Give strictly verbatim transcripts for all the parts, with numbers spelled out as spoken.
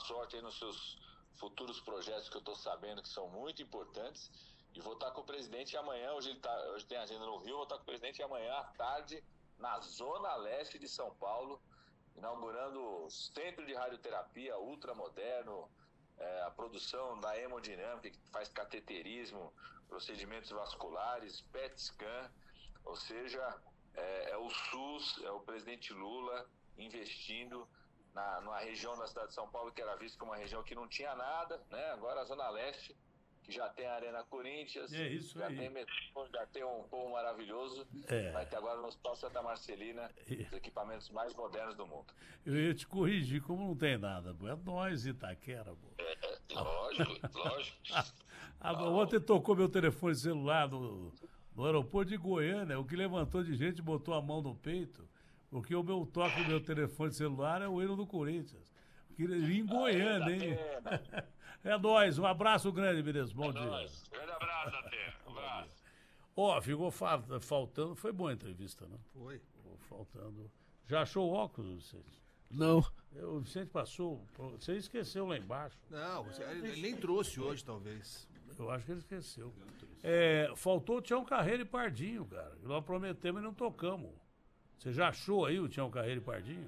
sorte aí nos seus futuros projetos, que eu estou sabendo que são muito importantes. E vou estar com o presidente amanhã, hoje, ele tá, hoje tem agenda no Rio, vou estar com o presidente amanhã à tarde, na Zona Leste de São Paulo, inaugurando o Centro de Radioterapia ultramoderno, é, a produção da hemodinâmica, que faz cateterismo, procedimentos vasculares, P E T scan, ou seja, é, é o SUS, é o presidente Lula investindo na, numa região da cidade de São Paulo que era vista como uma região que não tinha nada, né? Agora a Zona Leste, que já tem a Arena Corinthians, é isso já aí. tem metrô, já tem um povo maravilhoso, É. vai ter agora no Hospital Santa Marcelina os equipamentos mais modernos do mundo. Eu ia te corrigir, como não tem nada, pô. É nós, Itaquera, pô. É, lógico, lógico. Ah, ontem tocou meu telefone celular no, no aeroporto de Goiânia, o que levantou de gente e botou a mão no peito, porque o meu toque do meu telefone celular é o hino do Corinthians. Em Goiânia, hein? É nóis, um abraço grande, beleza? Bom é dia. Nóis. Grande abraço, até. Um abraço. Ó, oh, ficou faltando, foi boa a entrevista, né? Foi. Ficou faltando. Já achou o óculos, Vicente? Não. O Vicente passou, você esqueceu lá embaixo. Não, ele nem trouxe hoje, talvez. Eu acho que ele esqueceu. É, faltou o Tião Carreiro e Pardinho, cara. Nós prometemos e não tocamos. Você já achou aí o Tião Carreiro e Pardinho?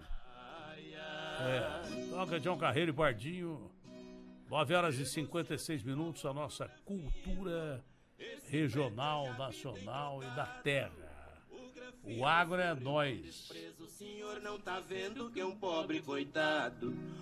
É, toca Tião Carreiro e Pardinho. nove horas e cinquenta e seis minutos, a nossa cultura regional, nacional e da terra. O agro é nós. O senhor não tá vendo que é um pobre coitado.